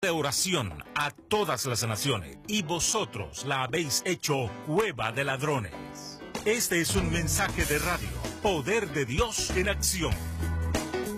de oración a todas las naciones, y vosotros la habéis hecho cueva de ladrones. Este es un mensaje de radio, Poder de Dios en acción.